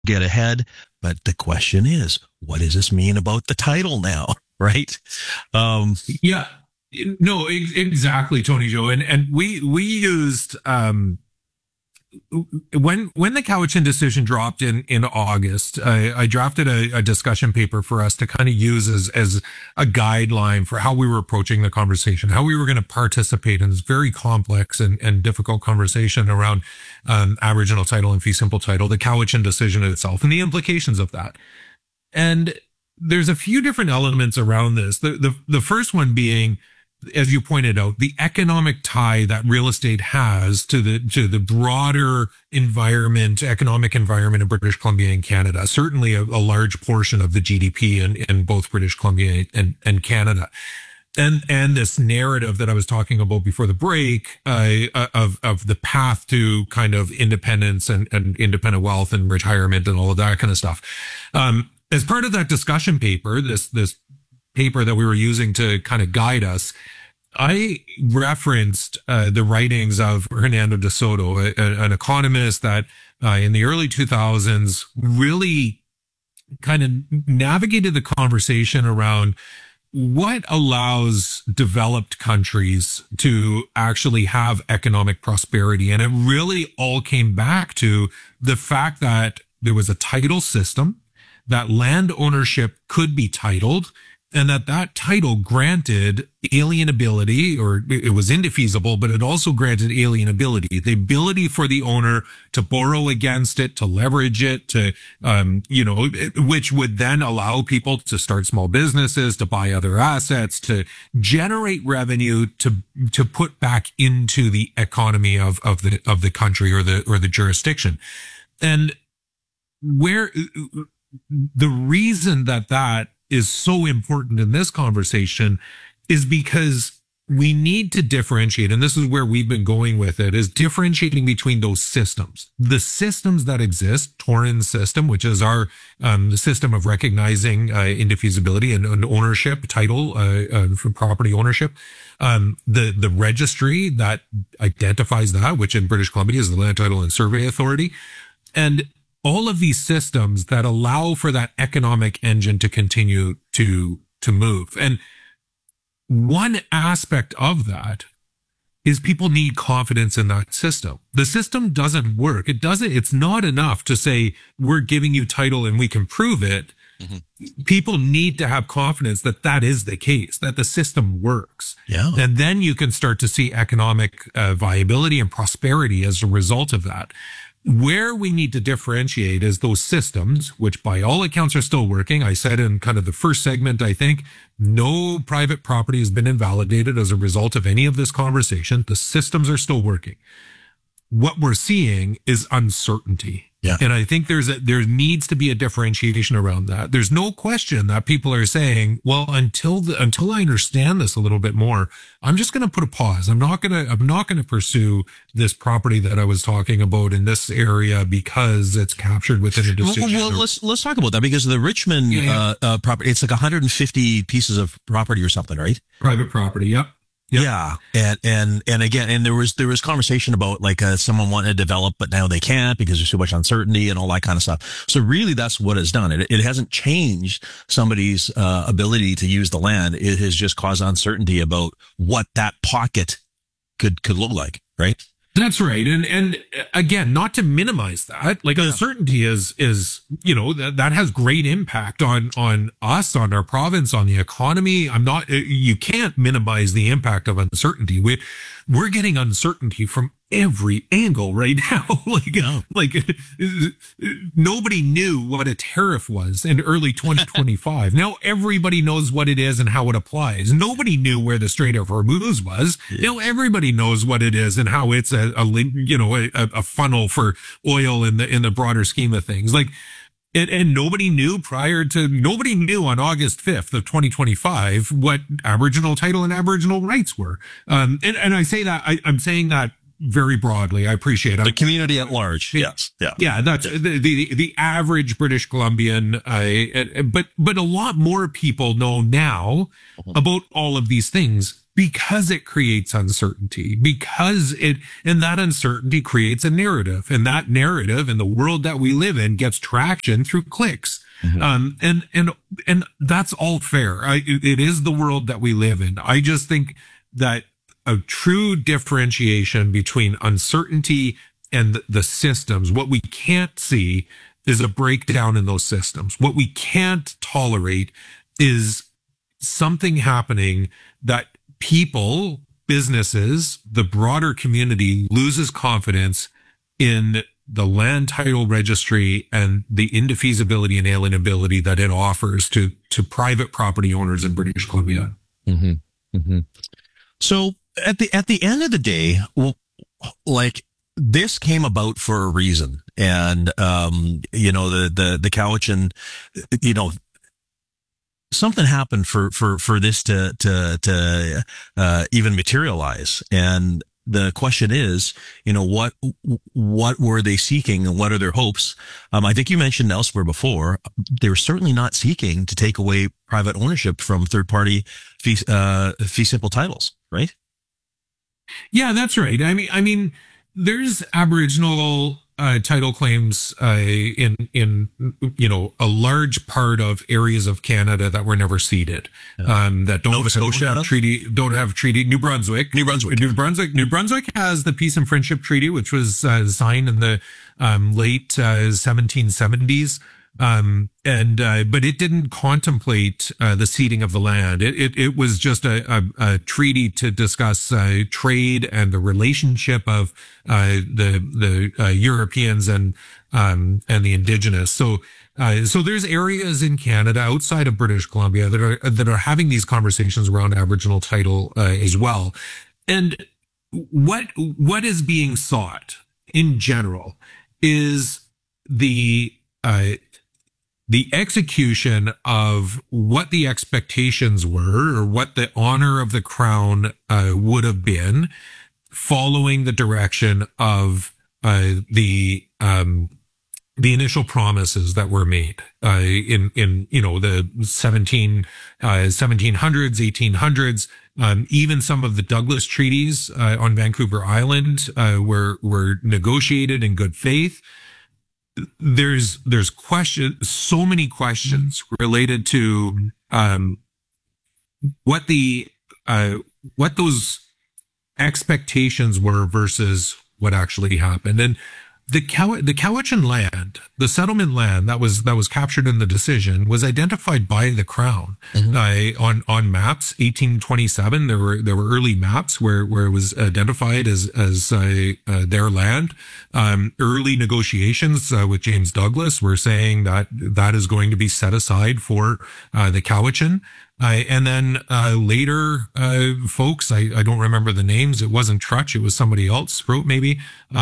get ahead. But the question is, what does this mean about the title now? Right? Yeah, no, exactly, Tony Joe. And we used, when the Cowichan decision dropped in August, I drafted a discussion paper for us to kind of use as a guideline for how we were approaching the conversation, how we were going to participate in this very complex and difficult conversation around Aboriginal title and fee simple title, the Cowichan decision itself, and the implications of that. And there's a few different elements around this. The first one being, as you pointed out, the economic tie that real estate has to the broader environment, economic environment in British Columbia and Canada. Certainly a large portion of the GDP in both British Columbia and Canada. And this narrative that I was talking about before the break, of the path to kind of independence and independent wealth and retirement and all of that kind of stuff. As part of that discussion paper, this paper that we were using to kind of guide us, I referenced the writings of Hernando de Soto, an economist that in the early 2000s really kind of navigated the conversation around what allows developed countries to actually have economic prosperity. And it really all came back to the fact that there was a title system, that land ownership could be titled, and that title granted alienability, or it was indefeasible, but it also granted alienability, the ability for the owner to borrow against it, to leverage it, to, which would then allow people to start small businesses, to buy other assets, to generate revenue, to put back into the economy of the country or the jurisdiction. And where the reason that is so important in this conversation is because we need to differentiate, and this is where we've been going with it, is differentiating between those systems. The systems that exist, Torin's system, which is our the system of recognizing indefeasibility and ownership, title for property ownership. The registry that identifies that, which in British Columbia is the Land Title and Survey Authority. And all of these systems that allow for that economic engine to continue to move. And one aspect of that is people need confidence in that system. The system doesn't work. It's not enough to say, we're giving you title and we can prove it. Mm-hmm. People need to have confidence that is the case, that the system works. Yeah. And then you can start to see economic viability and prosperity as a result of that. Where we need to differentiate is those systems, which by all accounts are still working. I said in kind of the first segment, I think no private property has been invalidated as a result of any of this conversation. The systems are still working. What we're seeing is uncertainty. Yeah. And I think there needs to be a differentiation around that. There's no question that people are saying, well, until I understand this a little bit more, I'm just going to put a pause. I'm not going to pursue this property that I was talking about in this area because it's captured within a decision. Well, let's talk about that, because the Richmond property, it's like 150 pieces of property or something, right? Private property. Yep. Yep. Yeah. And again, there was conversation about like someone wanting to develop, but now they can't because there's too much uncertainty and all that kind of stuff. So really that's what it's done. It hasn't changed somebody's ability to use the land. It has just caused uncertainty about what that pocket could look like, right? That's right. And again, not to minimize that, like uncertainty is, that has great impact on us, on our province, on the economy. You can't minimize the impact of uncertainty. We're getting uncertainty from every angle right now. Like nobody knew what a tariff was in early 2025. Now everybody knows what it is and how it applies. Nobody knew where the Strait of Hormuz was. Yeah. Now everybody knows what it is and how it's a funnel for oil in the broader scheme of things. And nobody knew on August 5th of 2025 what Aboriginal title and Aboriginal rights were. And I say that, I'm saying that very broadly. I appreciate it. The community at large. Yes. Yeah. Yeah. That's the average British Columbian. But a lot more people know now about all of these things because it creates uncertainty, and that uncertainty creates a narrative, and that narrative in the world that we live in gets traction through clicks. And that's all fair. It is the world that we live in. I just think that a true differentiation between uncertainty and the systems, what we can't see is a breakdown in those systems. What we can't tolerate is something happening that people, businesses, the broader community loses confidence in the land title registry and the indefeasibility and alienability that it offers to private property owners in British Columbia. So at the end of the day, well, like, this came about for a reason. And, the Cowichan, something happened for this to even materialize. And the question is, what were they seeking and what are their hopes? I think you mentioned elsewhere before, they were certainly not seeking to take away private ownership from third party fee simple titles, right? Yeah, that's right. I mean, there's Aboriginal title claims in a large part of areas of Canada that were never ceded, that don't have treaty. New Brunswick has the Peace and Friendship Treaty, which was signed in the late 1770s. But it didn't contemplate the ceding of the land. It was just a treaty to discuss trade and the relationship of the Europeans and the Indigenous. So there's areas in Canada outside of British Columbia that are having these conversations around Aboriginal title as well. And what is being sought in general is the execution of what the expectations were, or what the honor of the crown would have been, following the direction of the initial promises that were made in the 1700s, 1800s. Even some of the Douglas treaties on Vancouver Island were negotiated in good faith. There's so many questions related to what those expectations were versus what actually happened. And the Cowichan land, the settlement land that was captured in the decision, was identified by the Crown on maps. 1827, there were early maps where it was identified as their land. Early negotiations with James Douglas were saying that is going to be set aside for the Cowichan. And then later, folks, I don't remember the names. It wasn't Trutch. It was somebody else, wrote maybe,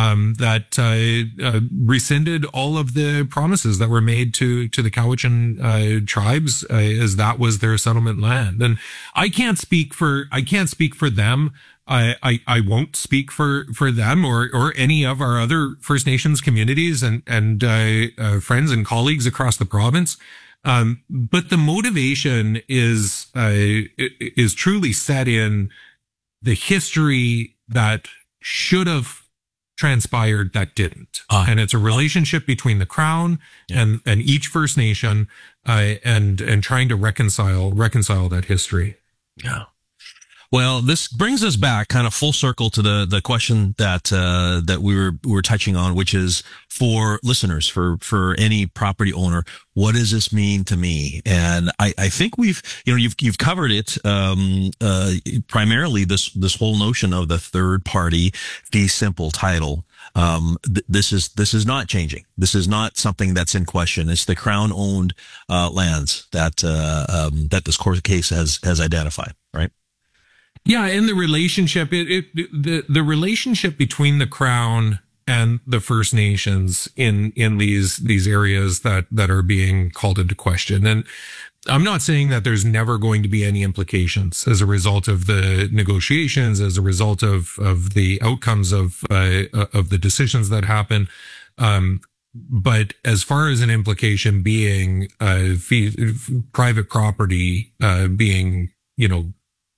that rescinded all of the promises that were made to the Cowichan tribes, as that was their settlement land. And I can't speak for them. I won't speak for them or any of our other First Nations communities and friends and colleagues across the province. But the motivation is truly set in the history that should have transpired that didn't. And it's a relationship between the Crown and each First Nation, and trying to reconcile that history. Yeah. Well, this brings us back kind of full circle to the question that we were touching on, which is for listeners, for any property owner, what does this mean to me? And I think you've covered it, primarily this whole notion of the third party fee simple title. This is not changing. This is not something that's in question. It's the Crown owned lands that this court case has identified, right? Yeah, and the relationship, the relationship between the Crown and the First Nations in these areas that are being called into question. And I'm not saying that there's never going to be any implications as a result of the negotiations, as a result of the outcomes of the decisions that happen. But as far as an implication being private property being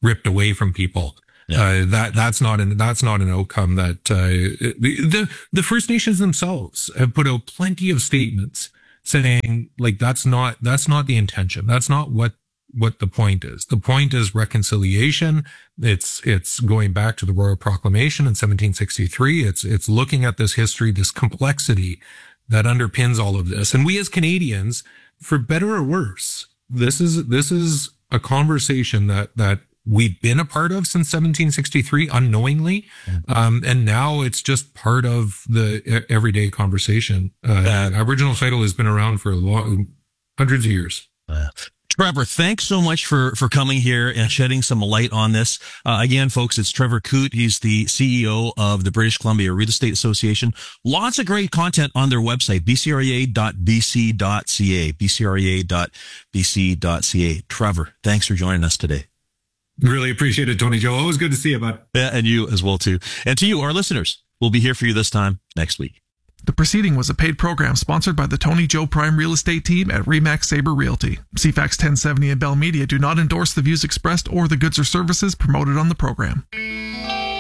ripped away from people. Yeah. That's not an outcome that the First Nations themselves have put out plenty of statements saying like that's not the intention. That's not what the point is. The point is reconciliation. It's going back to the Royal Proclamation in 1763. It's looking at this history, this complexity that underpins all of this. And we as Canadians, for better or worse, this is a conversation that we've been a part of since 1763 unknowingly. And now it's just part of the everyday conversation. Aboriginal title has been around for hundreds of years. Trevor, thanks so much for coming here and shedding some light on this. Again, folks, it's Trevor Coote. He's the CEO of the British Columbia Real Estate Association. Lots of great content on their website, bcrea.bc.ca, bcrea.bc.ca. Trevor, thanks for joining us today. Really appreciate it, Tony Joe. Always good to see you, bud. Yeah, and you as well, too. And to you, our listeners, we'll be here for you this time next week. The preceding was a paid program sponsored by the Tony Joe Prime Real Estate Team at RE/MAX Sabre Realty. CFAX 1070 and Bell Media do not endorse the views expressed or the goods or services promoted on the program.